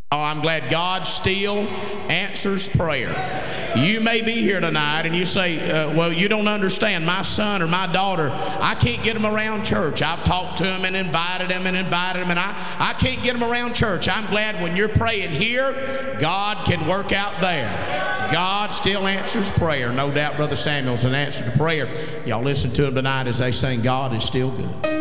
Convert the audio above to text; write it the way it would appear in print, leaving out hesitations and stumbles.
Oh, I'm glad God still answers prayer. You may be here tonight and you say, well, you don't understand. My son or my daughter, I can't get them around church. I've talked to them and invited them, and I can't get them around church. I'm glad when you're praying here, God can work out there. God still answers prayer. No doubt Brother Samuel's an answer to prayer. Y'all listen to him tonight as they sing, God is still good.